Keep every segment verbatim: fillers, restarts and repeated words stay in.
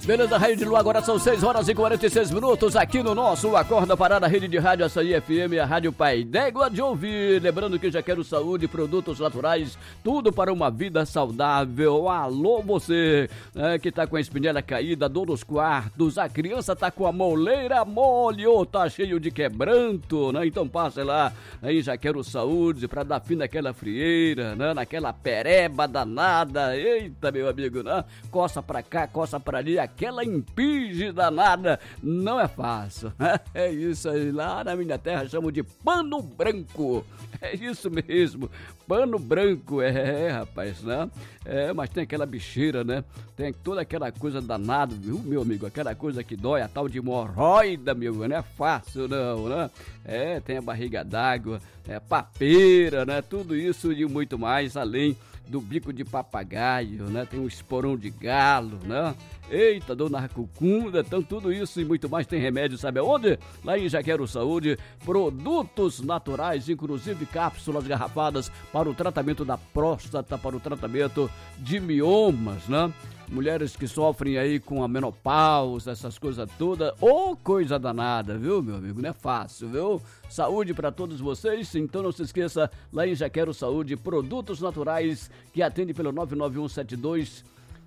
Beleza, Raio de Lua, agora são seis horas e quarenta e seis minutos aqui no nosso Acorda Parada, rede de rádio Açaí F M, a Rádio Pai d'Égua de ouvir. Lembrando que já quero saúde, produtos naturais, tudo para uma vida saudável. Alô você, né, que tá com a espinhela caída, dor nos quartos, a criança tá com a moleira mole ou tá cheio de quebranto, né? Então passe lá, aí já quero saúde para dar fim naquela frieira, né? Naquela pereba danada. Eita, meu amigo, né? Coça pra cá, coça pra ali, aquela impinge danada, não é fácil. É isso aí, lá na minha terra chamam de pano branco. É isso mesmo, pano branco, é, rapaz, né? É, mas tem aquela bicheira, né? Tem toda aquela coisa danada, viu, meu amigo? Aquela coisa que dói, a tal de hemorroida, meu amigo, não é fácil não, né? É, tem a barriga d'água, é papeira, né? Tudo isso e muito mais, além do bico de papagaio, né? Tem um esporão de galo, né? Eita, dor na cucunda, então tudo isso e muito mais tem remédio, sabe aonde? Lá em Jaquero Saúde, produtos naturais, inclusive cápsulas garrafadas para o tratamento da próstata, para o tratamento de miomas, né? Mulheres que sofrem aí com a menopausa, essas coisas todas, ô oh, coisa danada, viu, meu amigo? Não é fácil, viu? Saúde para todos vocês, então não se esqueça, lá em Jaquero Saúde, produtos naturais que atende pelo nove nove um sete dois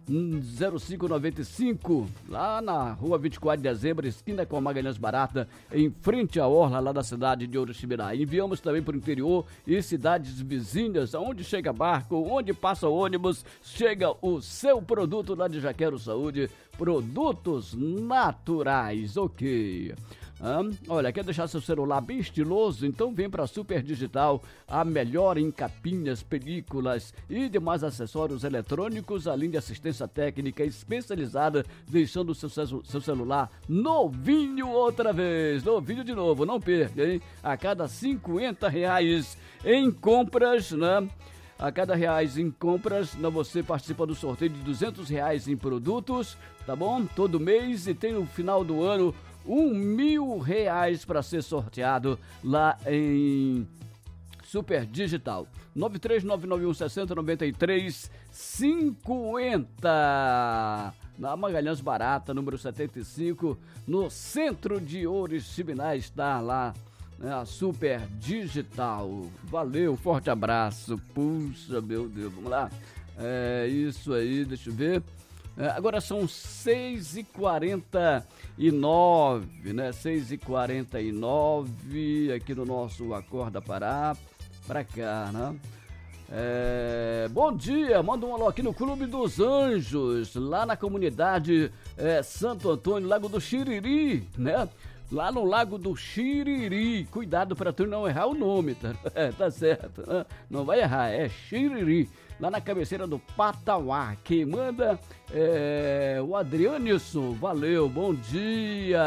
zero cinco nove cinco, lá na rua vinte e quatro de dezembro, esquina com a Magalhães Barata, em frente à orla lá da cidade de Oriximiná. Enviamos também para o interior e cidades vizinhas, onde chega barco, onde passa ônibus, chega o seu produto lá de Jaquero Saúde, produtos naturais, ok. Ah, olha, quer deixar seu celular bem estiloso? Então vem para Super Digital, a melhor em capinhas, películas e demais acessórios eletrônicos, além de assistência técnica especializada, deixando o seu, seu celular novinho outra vez, novinho de novo, não perca, hein? A cada cinquenta reais em compras, né? A cada reais em compras, você participa do sorteio de duzentos reais em produtos, tá bom? Todo mês, e tem no final do ano um mil reais para ser sorteado lá em Super Digital. nove três nove nove um seis zero nove três cinco zero na Magalhães Barata, número setenta e cinco, no centro de Oriximiná, está lá, né, a Super Digital. Valeu, forte abraço. Puxa, meu Deus, vamos lá. É isso aí, deixa eu ver. É, agora são seis e quarenta e nove, né? seis e quarenta e nove aqui no nosso Acorda Pará, pra cá, né? É, bom dia, manda um alô aqui no Clube dos Anjos, lá na comunidade é, Santo Antônio, Lago do Xiriri, né? Lá no Lago do Xiriri, cuidado para tu não errar o nome, tá, é, tá certo, né? Não vai errar, é Xiriri, lá na cabeceira do Patauá. Quem manda é o Adrianisson, valeu, bom dia.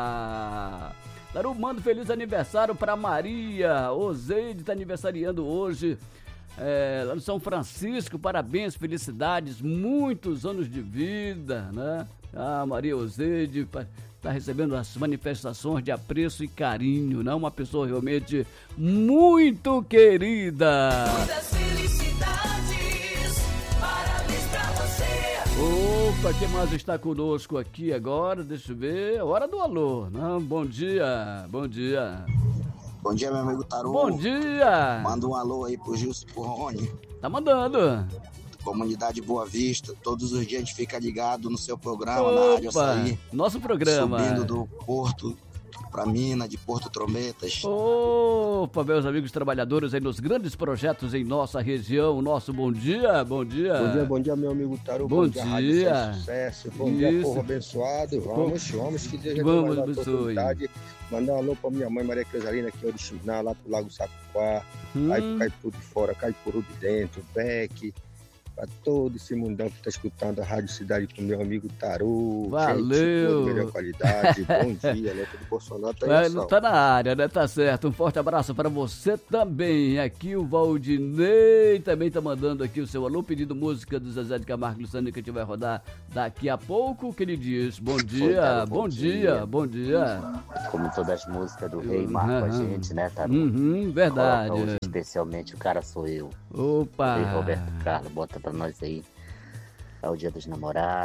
Taru, manda feliz aniversário para Maria Ozeide, tá aniversariando hoje, é, lá no São Francisco, parabéns, felicidades, muitos anos de vida, né? Ah, Maria Ozeide está recebendo as manifestações de apreço e carinho, né? Uma pessoa realmente muito querida. Muitas felicidades, parabéns pra você. Opa, quem mais está conosco aqui agora? Deixa eu ver, hora do alô, né? Bom dia, bom dia. Bom dia, meu amigo Taru. Bom dia. Manda um alô aí pro Gilson e pro Rony. Tá mandando. Comunidade Boa Vista, todos os dias a gente fica ligado no seu programa, Opa, na Rádio Açaí. Nosso programa. Subindo do Porto para Minas, de Porto Trombetas. Opa, meus amigos trabalhadores aí nos grandes projetos em nossa região. Nosso bom dia, bom dia. Bom dia, bom dia, meu amigo Taru. Bom, bom dia. dia. Rádio Sucesso. Bom Isso. dia, povo abençoado. Vamos, vamos, que Deus vamos abençoe. Mandar um alô pra minha mãe Maria Crisarina, aqui em Oriximiná, lá pro Lago Sapuá. Hum. Aí pro Caipuru de fora, Caipuru de dentro, Beck. Pra todo esse mundão que tá escutando a Rádio Cidade com meu amigo Taru. Valeu! Gente, melhor qualidade, bom dia, né? Tudo Bolsonaro tá aí. Não tá na área, né? Tá certo. Um forte abraço para você também. Aqui o Valdinei também tá mandando aqui o seu alô, pedindo música do Zezé de Camargo e Luciano, que a gente vai rodar daqui a pouco, que ele diz. Bom dia, Taru, bom, bom dia, dia, bom dia. Como todas as músicas do Rei marcam a gente, né, Taru? Uhum, verdade. Hoje, especialmente, o cara sou eu. Opa! O Rei Roberto Carlos, bota pra nós aí. É o Dia dos Namorados.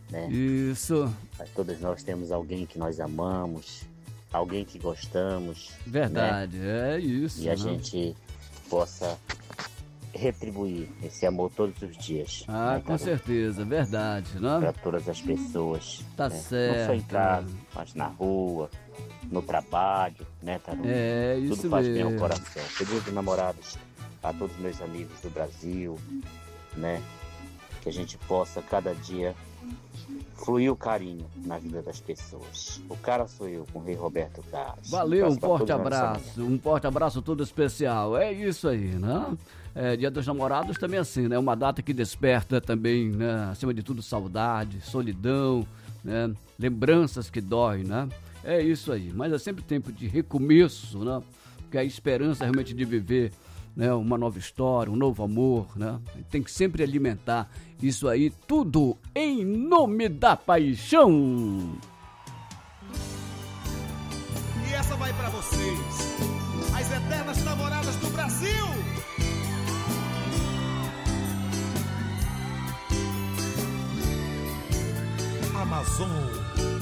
né? Isso. Todos nós temos alguém que nós amamos, alguém que gostamos. Verdade, né? é isso. E a né? gente possa retribuir esse amor todos os dias. Ah, né, com certeza, verdade, né? Para todas as pessoas. Tá né? certo. Não só em casa, mas na rua, no trabalho, né, Taru? É, isso Tudo faz mesmo. bem ao coração. Feliz de namorados a todos meus amigos do Brasil, né? Que a gente possa cada dia fluir o carinho na vida das pessoas. O cara sou eu, com o Rei Roberto Carlos. Valeu, um forte abraço, um forte abraço todo especial. É isso aí, né? É, Dia dos Namorados também é assim, né? Uma data que desperta também, né? Acima de tudo, saudade, solidão, né? Lembranças que doem, né? É isso aí, mas é sempre tempo de recomeço, né? Porque a esperança realmente de viver, né, uma nova história, um novo amor, né? Tem que sempre alimentar isso aí, tudo em nome da paixão. E essa vai pra vocês, as eternas namoradas do Brasil. Amazon.